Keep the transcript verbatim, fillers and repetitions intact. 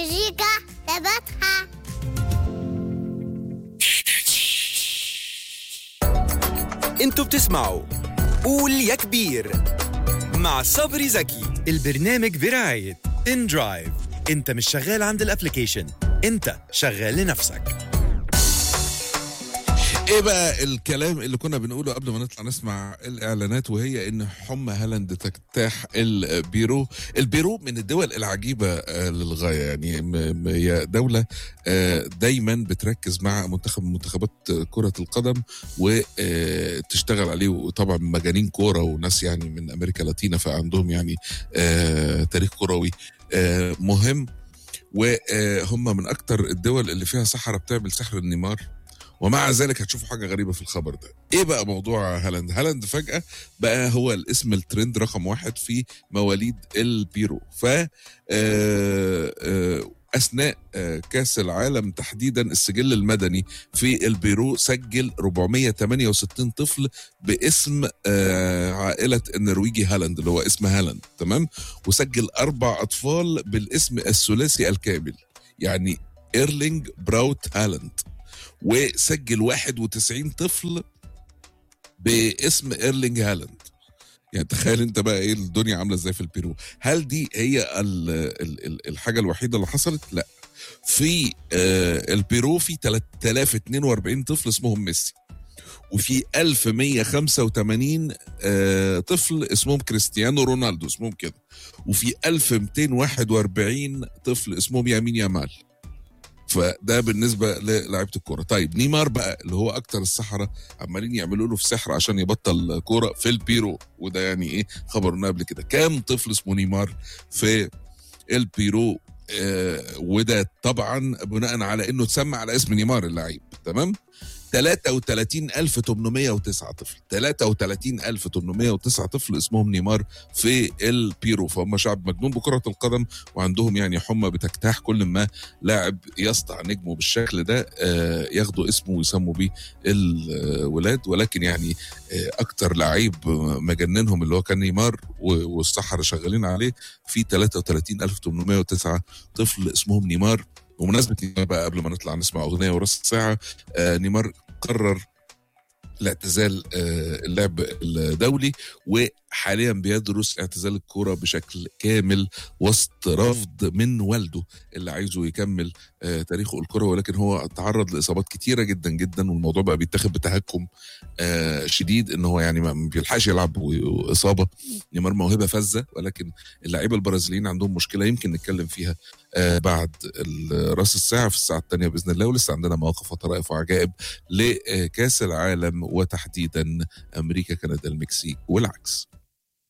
المزيكا تبعها. انتوا بتسمعوا قول يا كبير مع صبري زكي. البرنامج برعاية إن درايف. انت مش شغال عند الابليكيشن، انت شغال لنفسك. ايه بقى الكلام اللي كنا بنقوله قبل ما نطلع نسمع الاعلانات، وهي ان حمى هالاند تجتاح البيرو. البيرو من الدول العجيبه للغايه، يعني هي دوله دايما بتركز مع منتخب من منتخبات كره القدم وتشتغل عليه، وطبعا مجانين كوره وناس يعني من امريكا اللاتينيه، فعندهم يعني تاريخ كروي مهم، وهم من اكتر الدول اللي فيها سحرة بتعمل سحر النيمار. ومع ذلك هتشوفوا حاجة غريبة في الخبر ده. ايه بقى موضوع هالاند؟ هالاند فجأة بقى هو الاسم الترند رقم واحد في مواليد البيرو. ف اثناء كاس العالم تحديدا السجل المدني في البيرو سجل أربعمية وتمانية وستين طفل باسم عائلة النرويجي هالاند اللي هو اسم هالاند، تمام؟ وسجل اربع اطفال بالاسم الثلاثي الكامل، يعني ايرلينج براوت هالاند. وسجل واحد وتسعين طفل باسم ايرلينج هالاند. يعني تخيل انت بقى ايه الدنيا عامله ازاي في البيرو. هل دي هي ال ال ال الحاجه الوحيده اللي حصلت؟ لا، في آه البيرو في تلاتة آلاف واتنين واربعين طفل اسمهم ميسي، وفي ألف ومية وخمسة وتمانين آه طفل اسمهم كريستيانو رونالدو اسمهم كده، وفي ألف ومئتين وواحد واربعين طفل اسمهم يمين يامال. فده بالنسبه للاعيبه الكوره. طيب نيمار بقى اللي هو اكتر السحره عمالين يعملوا له في سحر عشان يبطل كوره في البيرو، وده يعني ايه خبرنا قبل كده. كام طفل اسمه نيمار في البيرو؟ آه وده طبعا بناء على انه تسمى على اسم نيمار اللاعب، تمام؟ تلاتة وتلاتين ألف وتمنمية وتسعة طفل، تلاتة وتلاتين ألف وتمنمية وتسعة طفل اسمهم نيمار في البيرو. فهم شعب مجنون بكرة القدم، وعندهم يعني حمى بتجتاح كل ما لاعب يسطع نجمه بالشكل ده آه ياخدوا اسمه ويسموا بيه الولاد. ولكن يعني آه اكتر لعيب مجننهم اللي هو كان نيمار، والسحرة شغالين عليه في تلاتة وتلاتين ألف وتمنمية وتسعة طفل اسمهم نيمار. ومناسبة نيمار بقى قبل ما نطلع نسمع أغنية وراس الساعة، آه نيمار قرر الاعتزال آه اللعب الدولي، وحاليا بيدرس اعتزال الكرة بشكل كامل وسط رفض من والده اللي عايزه يكمل آه تاريخه الكروي. ولكن هو تعرض لإصابات كتيرة جدا جدا، والموضوع بقى بيتاخد بتهكم آه شديد، ان هو يعني ما بيلحقش يلعب وإصابة. نيمار موهبة فذة، ولكن اللاعيبة البرازيليين عندهم مشكلة يمكن نتكلم فيها آه بعد راس الساعة في الساعة الثانية بإذن الله. ولسه عندنا مواقف وطرائف وعجائب لكاس العالم، وتحديدا أمريكا كندا المكسيك والعكس.